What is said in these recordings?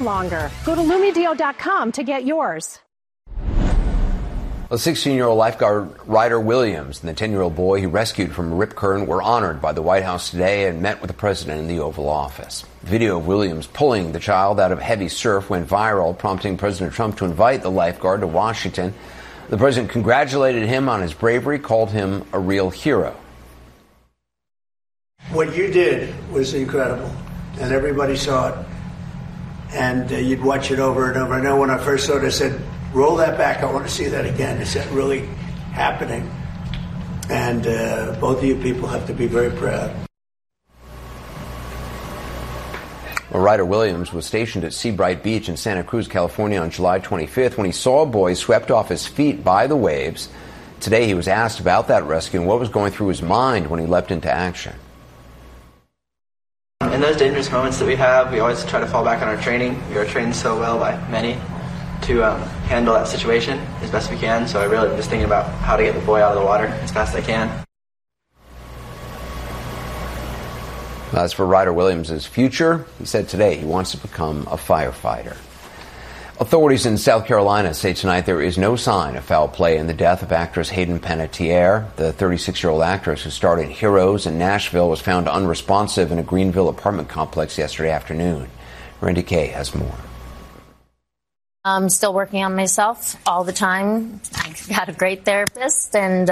longer. Go to LumiDeo.com to get yours. A 16-year-old lifeguard Ryder Williams and the 10-year-old boy he rescued from Rip Current were honored by the White House today and met with the president in the Oval Office. Video of Williams pulling the child out of heavy surf went viral, prompting President Trump to invite the lifeguard to Washington. The president congratulated him on his bravery, called him a real hero. What you did was incredible, and everybody saw it. And you'd watch it over and over. I know when I first saw it, I said, roll that back. I want to see that again. Is that really happening? And both of you people have to be very proud. Well, Ryder Williams was stationed at Seabright Beach in Santa Cruz, California on July 25th when he saw a boy swept off his feet by the waves. Today he was asked about that rescue and what was going through his mind when he leapt into action. In those dangerous moments that we have, we always try to fall back on our training. We are trained so well by many to handle that situation as best we can. So I really am just thinking about how to get the boy out of the water as fast as I can. As for Ryder Williams' future, he said today he wants to become a firefighter. Authorities in South Carolina say tonight there is no sign of foul play in the death of actress Hayden Panettiere. The 36-year-old actress who starred in Heroes in Nashville was found unresponsive in a Greenville apartment complex yesterday afternoon. Randy Kay has more. I'm still working on myself all the time. I've got a great therapist, and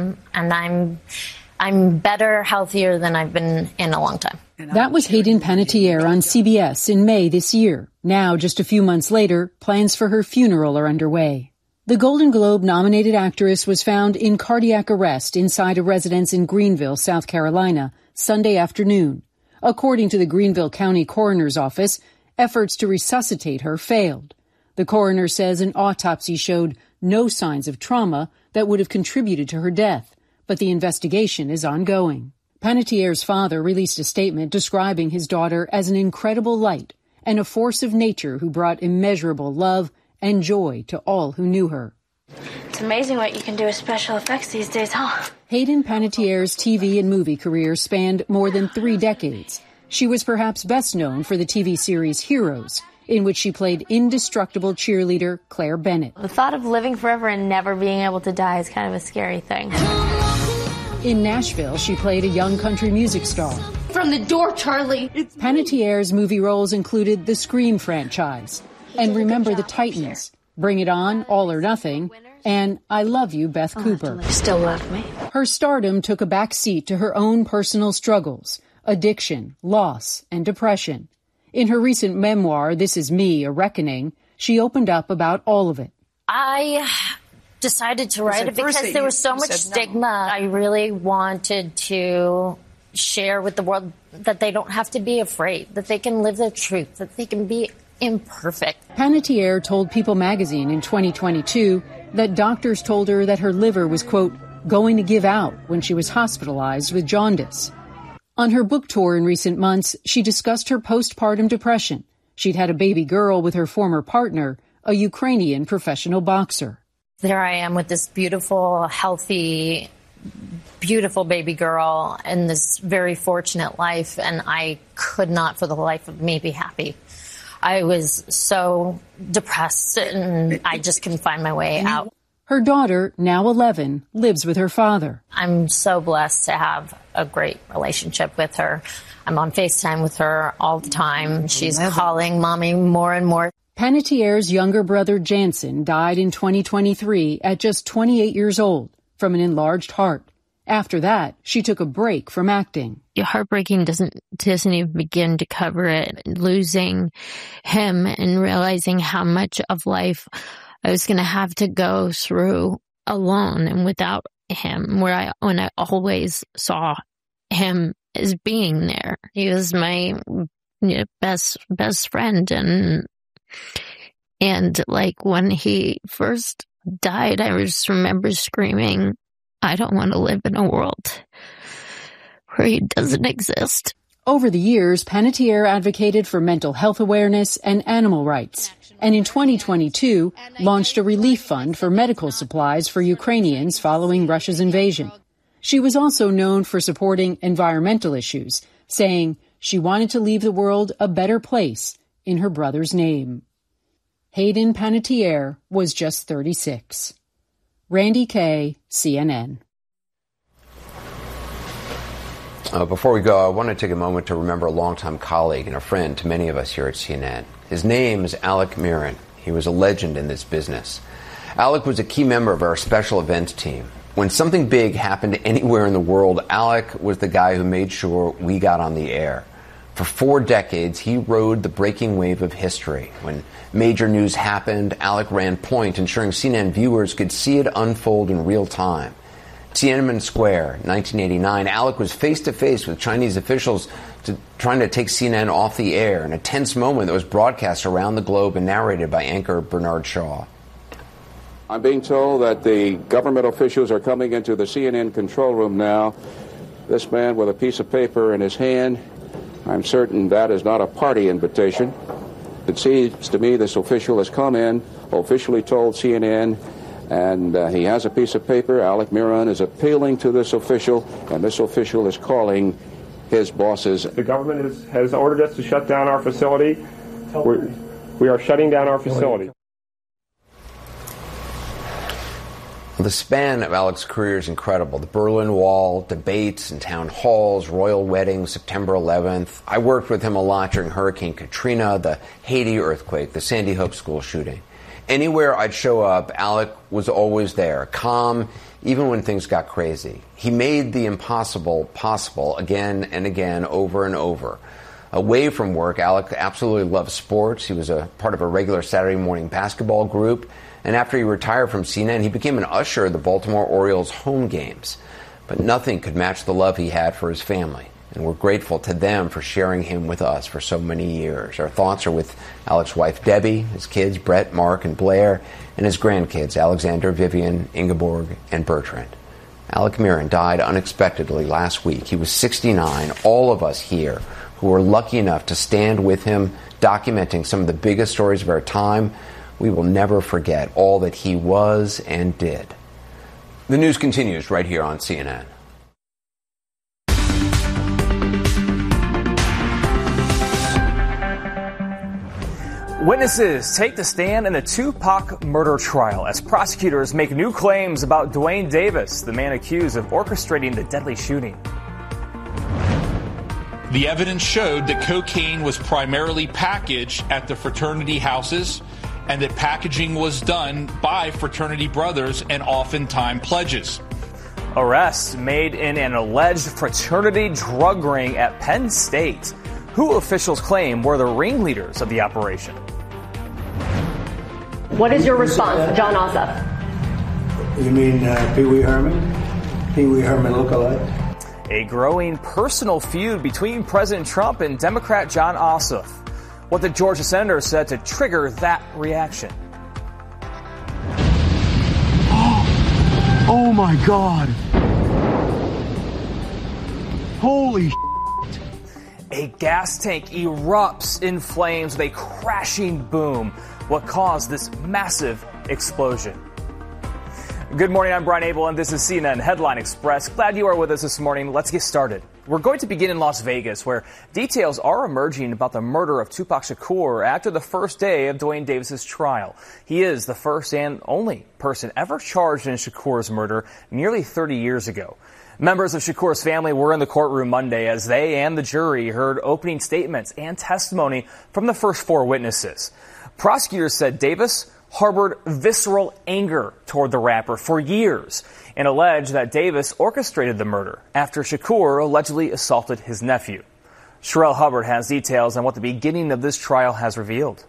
I'm better, healthier than I've been in a long time. That was Hayden Panettiere on CBS in May this year. Now, just a few months later, plans for her funeral are underway. The Golden Globe-nominated actress was found in cardiac arrest inside a residence in Greenville, South Carolina, Sunday afternoon. According to the Greenville County Coroner's Office, efforts to resuscitate her failed. The coroner says an autopsy showed no signs of trauma that would have contributed to her death, but the investigation is ongoing. Panettiere's father released a statement describing his daughter as an incredible light and a force of nature who brought immeasurable love and joy to all who knew her. It's amazing what you can do with special effects these days, huh? Hayden Panettiere's TV and movie career spanned more than 3 decades. She was perhaps best known for the TV series Heroes, in which she played indestructible cheerleader Claire Bennett. The thought of living forever and never being able to die is kind of a scary thing. In Nashville, she played a young country music star. From the door, Charlie! Panettiere's movie roles included the Scream franchise, and Remember the Titans, Bring It On, All or Nothing, and I Love You, Beth Cooper. You still love me? Her stardom took a back seat to her own personal struggles, addiction, loss, and depression. In her recent memoir, This Is Me, A Reckoning, she opened up about all of it. I decided to write it because there was so much stigma. I really wanted to share with the world that they don't have to be afraid, that they can live their truth, that they can be imperfect. Panettiere told People magazine in 2022 that doctors told her that her liver was, quote, going to give out when she was hospitalized with jaundice. On her book tour in recent months, she discussed her postpartum depression. She'd had a baby girl with her former partner, a Ukrainian professional boxer. There I am with this beautiful, healthy, beautiful baby girl in this very fortunate life, and I could not for the life of me be happy. I was so depressed, and I just couldn't find my way out. Her daughter, now 11, lives with her father. I'm so blessed to have a great relationship with her. I'm on FaceTime with her all the time. She's calling Mommy more and more. Panettiere's younger brother, Jansen, died in 2023 at just 28 years old from an enlarged heart. After that, she took a break from acting. Heartbreaking doesn't even begin to cover it. Losing him and realizing how much of life I was going to have to go through alone and without him, when I always saw him as being there. He was my best friend, and like when he first died, I just remember screaming, I don't want to live in a world where he doesn't exist. Over the years, Panettiere advocated for mental health awareness and animal rights, and in 2022 launched a relief fund for medical supplies for Ukrainians following Russia's invasion. She was also known for supporting environmental issues, saying she wanted to leave the world a better place in her brother's name. Hayden Panettiere was just 36. Randy Kay, CNN. Before we go, I want to take a moment to remember a longtime colleague and a friend to many of us here at CNN. His name is Alec Mirren. He was a legend in this business. Alec was a key member of our special events team. When something big happened anywhere in the world, Alec was the guy who made sure we got on the air. For 4 decades, he rode the breaking wave of history. When major news happened, Alec ran point, ensuring CNN viewers could see it unfold in real time. Tiananmen Square, 1989, Alec was face-to-face with Chinese officials trying to take CNN off the air in a tense moment that was broadcast around the globe and narrated by anchor Bernard Shaw. I'm being told that the government officials are coming into the CNN control room now. This man with a piece of paper in his hand, I'm certain that is not a party invitation. It seems to me this official has come in, officially told CNN, and he has a piece of paper. Alec Mirren is appealing to this official, and this official is calling his bosses. The government has ordered us to shut down our facility. We are shutting down our facility. The span of Alec's career is incredible. The Berlin Wall, debates and town halls, royal weddings, September 11th. I worked with him a lot during Hurricane Katrina, the Haiti earthquake, the Sandy Hook school shooting. Anywhere I'd show up, Alec was always there, calm, even when things got crazy. He made the impossible possible again and again, over and over. Away from work, Alec absolutely loved sports. He was a part of a regular Saturday morning basketball group. And after he retired from CNN, he became an usher at the Baltimore Orioles home games. But nothing could match the love he had for his family. And we're grateful to them for sharing him with us for so many years. Our thoughts are with Alec's wife, Debbie, his kids, Brett, Mark, and Blair, and his grandkids, Alexander, Vivian, Ingeborg, and Bertrand. Alec Mirren died unexpectedly last week. He was 69. All of us here who were lucky enough to stand with him, documenting some of the biggest stories of our time, we will never forget all that he was and did. The news continues right here on CNN. Witnesses take the stand in the Tupac murder trial as prosecutors make new claims about Duane Davis, the man accused of orchestrating the deadly shooting. The evidence showed that cocaine was primarily packaged at the fraternity houses and that packaging was done by fraternity brothers and oftentimes pledges. Arrests made in an alleged fraternity drug ring at Penn State. Who officials claim were the ringleaders of the operation? What is your response, John Ossoff? You mean Pee Wee Herman? Pee Wee Herman lookalike? A growing personal feud between President Trump and Democrat John Ossoff. What the Georgia senator said to trigger that reaction. Oh my God. Holy shit. A gas tank erupts in flames with a crashing boom. What caused this massive explosion? Good morning, I'm Brian Abel, and this is CNN Headline Express. Glad you are with us this morning. Let's get started. We're going to begin in Las Vegas, where details are emerging about the murder of Tupac Shakur after the first day of Duane Davis's trial. He is the first and only person ever charged in Shakur's murder nearly 30 years ago. Members of Shakur's family were in the courtroom Monday as they and the jury heard opening statements and testimony from the first 4 witnesses. Prosecutors said Davis harbored visceral anger toward the rapper for years and alleged that Davis orchestrated the murder after Shakur allegedly assaulted his nephew. Sherelle Hubbard has details on what the beginning of this trial has revealed.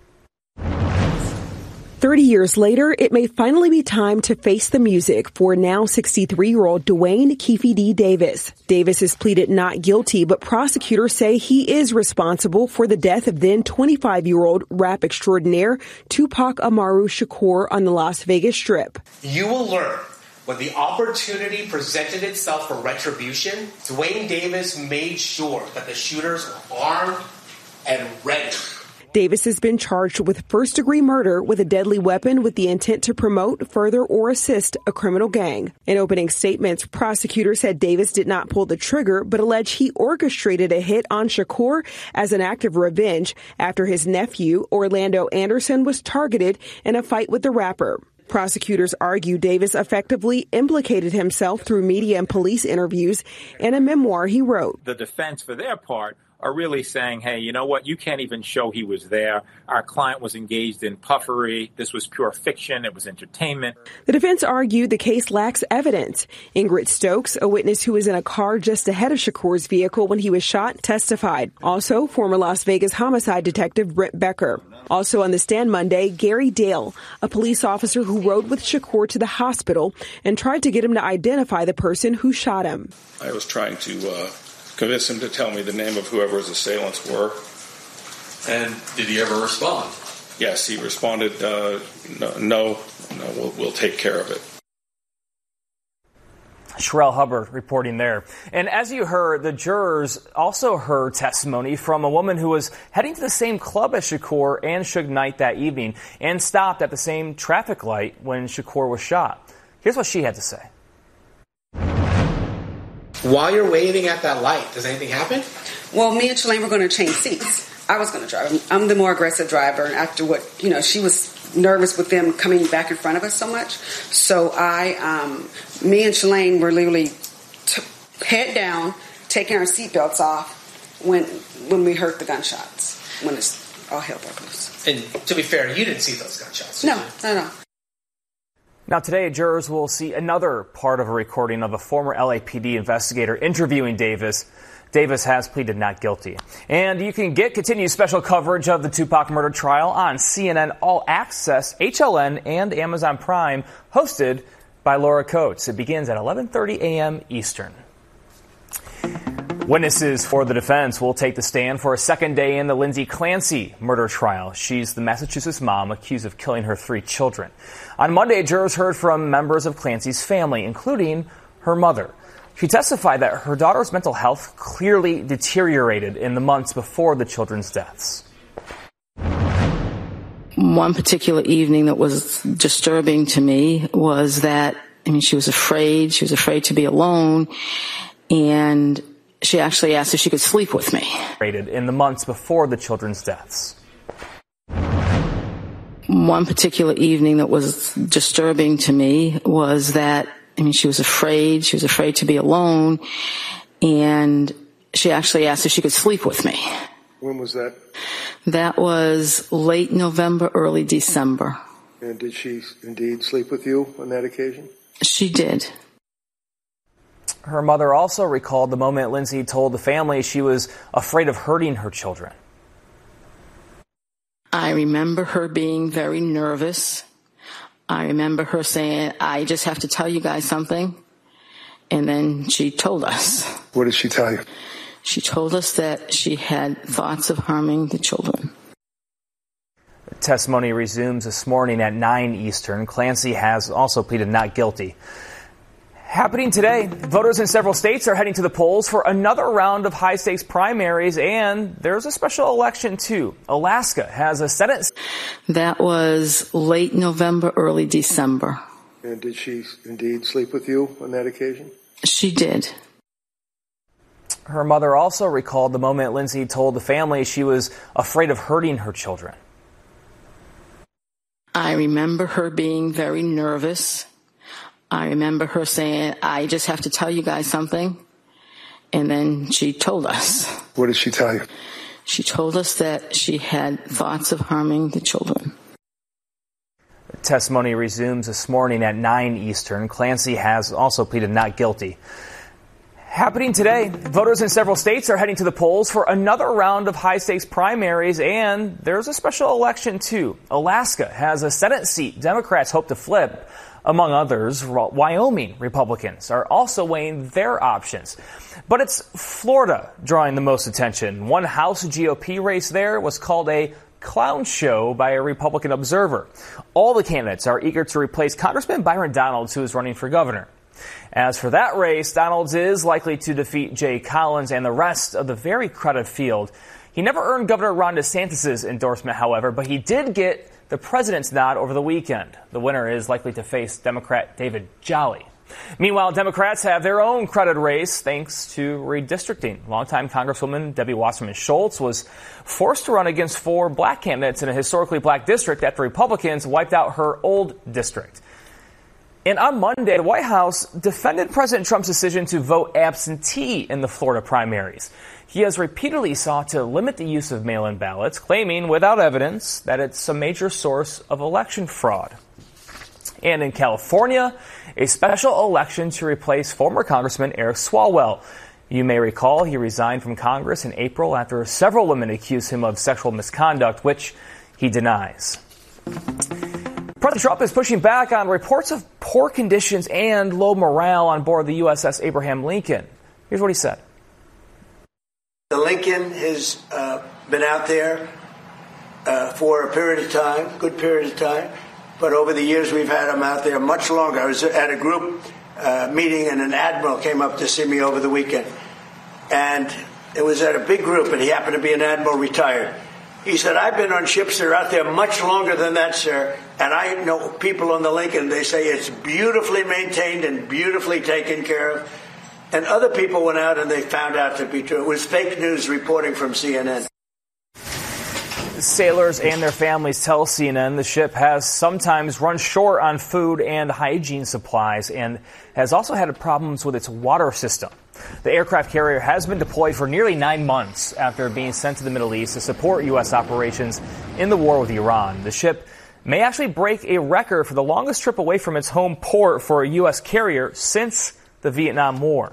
30 years later, it may finally be time to face the music for now 63-year-old Duane Keffe D. Davis. Davis has pleaded not guilty, but prosecutors say he is responsible for the death of then 25-year-old rap extraordinaire Tupac Amaru Shakur on the Las Vegas Strip. You will learn when the opportunity presented itself for retribution, Duane Davis made sure that the shooters were armed and ready. Davis has been charged with first-degree murder with a deadly weapon with the intent to promote, further, or assist a criminal gang. In opening statements, prosecutors said Davis did not pull the trigger, but alleged he orchestrated a hit on Shakur as an act of revenge after his nephew, Orlando Anderson, was targeted in a fight with the rapper. Prosecutors argue Davis effectively implicated himself through media and police interviews in a memoir he wrote. The defense, for their part, are really saying, hey, you know what? You can't even show he was there. Our client was engaged in puffery. This was pure fiction. It was entertainment. The defense argued the case lacks evidence. Ingrid Stokes, a witness who was in a car just ahead of Shakur's vehicle when he was shot, testified. Also, former Las Vegas homicide detective Brent Becker. Also on the stand Monday, Gary Dale, a police officer who rode with Shakur to the hospital and tried to get him to identify the person who shot him. I was trying to convince him to tell me the name of whoever his assailants were. And did he ever respond? Yes, he responded, no, we'll take care of it. Sherelle Hubbard reporting there. And as you heard, the jurors also heard testimony from a woman who was heading to the same club as Shakur and Suge Knight that evening and stopped at the same traffic light when Shakur was shot. Here's what she had to say. While you're waiting at that light, does anything happen? Well, me and Shalane were going to change seats. I was going to drive. I'm the more aggressive driver. And after what, she was nervous with them coming back in front of us so much. So me and Shalane were literally head down, taking our seatbelts off when we heard the gunshots, when it's all hell broke loose. And to be fair, you didn't see those gunshots. No, no. Now today, jurors will see another part of a recording of a former LAPD investigator interviewing Davis. Davis has pleaded not guilty. And you can get continued special coverage of the Tupac murder trial on CNN All Access, HLN, and Amazon Prime, hosted by Laura Coates. It begins at 11:30 a.m. Eastern. Witnesses for the defense will take the stand for a second day in the Lindsay Clancy murder trial. She's the Massachusetts mom accused of killing her 3 children. On Monday, jurors heard from members of Clancy's family, including her mother. She testified that her daughter's mental health clearly deteriorated in the months before the children's deaths. One particular evening that was disturbing to me was that, she was afraid. She was afraid to be alone. And she actually asked if she could sleep with me. In the months before the children's deaths. One particular evening that was disturbing to me was that, she was afraid. She was afraid to be alone. And she actually asked if she could sleep with me. When was that? That was late November, early December. And did she indeed sleep with you on that occasion? She did. Her mother also recalled the moment Lindsay told the family she was afraid of hurting her children. I remember her being very nervous. I remember her saying, I just have to tell you guys something. And then she told us. What did she tell you? She told us that she had thoughts of harming the children. The testimony resumes this morning at 9 Eastern. Clancy has also pleaded not guilty. Happening today, voters in several states are heading to the polls for another round of high-stakes primaries, and there's a special election, too. Alaska has a Senate. That was late November, early December. And did she indeed sleep with you on that occasion? She did. Her mother also recalled the moment Lindsay told the family she was afraid of hurting her children. I remember her being very nervous. I remember her saying, I just have to tell you guys something. And then she told us. What did she tell you? She told us that she had thoughts of harming the children. The testimony resumes this morning at 9 Eastern. Clancy has also pleaded not guilty. Happening today, voters in several states are heading to the polls for another round of high-stakes primaries, and there's a special election, too. Alaska has a Senate seat Democrats hope to flip. Among others, Wyoming Republicans are also weighing their options. But it's Florida drawing the most attention. One House GOP race there was called a clown show by a Republican observer. All the candidates are eager to replace Congressman Byron Donalds, who is running for governor. As for that race, Donalds is likely to defeat Jay Collins and the rest of the very crowded field. He never earned Governor Ron DeSantis' endorsement, however, but he did get the president's nod over the weekend. The winner is likely to face Democrat David Jolly. Meanwhile, Democrats have their own crowded race thanks to redistricting. Longtime Congresswoman Debbie Wasserman Schultz was forced to run against 4 black candidates in a historically black district after Republicans wiped out her old district. And on Monday, the White House defended President Trump's decision to vote absentee in the Florida primaries. He has repeatedly sought to limit the use of mail-in ballots, claiming without evidence that it's a major source of election fraud. And in California, a special election to replace former Congressman Eric Swalwell. You may recall he resigned from Congress in April after several women accused him of sexual misconduct, which he denies. President Trump is pushing back on reports of poor conditions and low morale on board the USS Abraham Lincoln. Here's what he said. The Lincoln has been out there for a period of time, good period of time. But over the years, we've had them out there much longer. I was at a group meeting, and an admiral came up to see me over the weekend. And it was at a big group, and he happened to be an admiral retired. He said, I've been on ships that are out there much longer than that, sir. And I know people on the Lincoln, they say it's beautifully maintained and beautifully taken care of. And other people went out and they found out to be true. It was fake news reporting from CNN. Sailors and their families tell CNN the ship has sometimes run short on food and hygiene supplies and has also had problems with its water system. The aircraft carrier has been deployed for nearly 9 months after being sent to the Middle East to support U.S. operations in the war with Iran. The ship may actually break a record for the longest trip away from its home port for a U.S. carrier since the Vietnam War.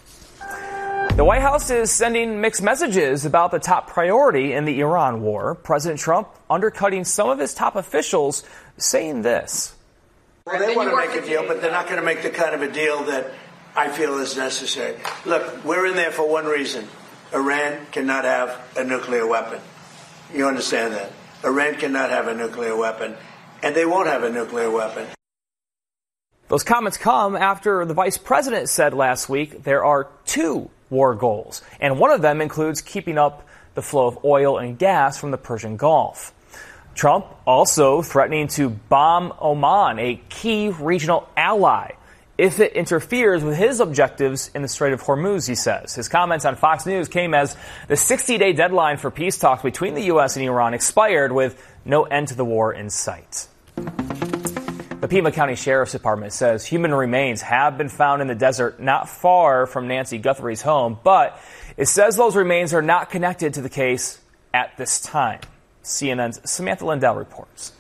The White House is sending mixed messages about the top priority in the Iran war. President Trump undercutting some of his top officials, saying this. Well, they want to make a deal, but they're not going to make the kind of a deal that I feel is necessary. Look, we're in there for one reason. Iran cannot have a nuclear weapon. You understand that? Iran cannot have a nuclear weapon, and they won't have a nuclear weapon. Those comments come after the vice president said last week there are 2 war goals, and one of them includes keeping up the flow of oil and gas from the Persian Gulf. Trump also threatening to bomb Oman, a key regional ally, if it interferes with his objectives in the Strait of Hormuz, he says. His comments on Fox News came as the 60-day deadline for peace talks between the U.S. and Iran expired with no end to the war in sight. The Pima County Sheriff's Department says human remains have been found in the desert not far from Nancy Guthrie's home, but it says those remains are not connected to the case at this time. CNN's Samantha Lindell reports.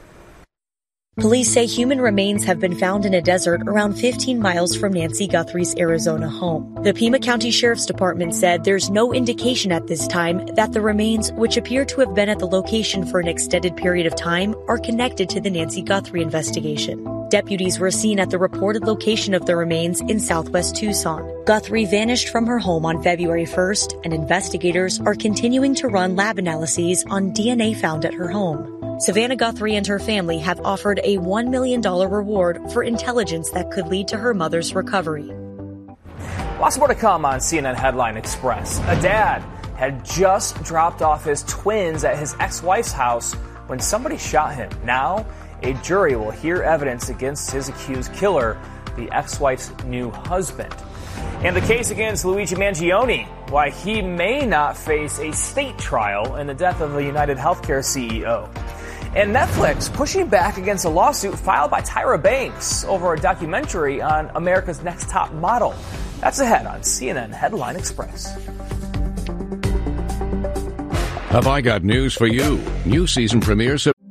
Police say human remains have been found in a desert around 15 miles from Nancy Guthrie's Arizona home. The Pima County Sheriff's Department said there's no indication at this time that the remains, which appear to have been at the location for an extended period of time, are connected to the Nancy Guthrie investigation. Deputies were seen at the reported location of the remains in southwest Tucson. Guthrie vanished from her home on February 1st, and investigators are continuing to run lab analyses on DNA found at her home. Savannah Guthrie and her family have offered a $1 million reward for intelligence that could lead to her mother's recovery. Lots more to come on CNN Headline Express. A dad had just dropped off his twins at his ex-wife's house when somebody shot him. Now, a jury will hear evidence against his accused killer, the ex-wife's new husband. And the case against Luigi Mangione, why he may not face a state trial in the death of the United Healthcare CEO. And Netflix pushing back against a lawsuit filed by Tyra Banks over a documentary on America's Next Top Model. That's ahead on CNN Headline Express. Have I got news for you? New season premieres